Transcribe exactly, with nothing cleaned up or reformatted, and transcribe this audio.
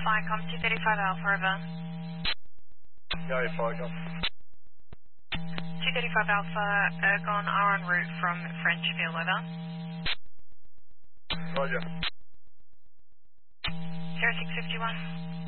Flycom two thirty-five Alpha, over. Yeah, you're Flycom. two thirty-five Alpha, Ergon are en route from Frenchville, over. Roger. zero six five one.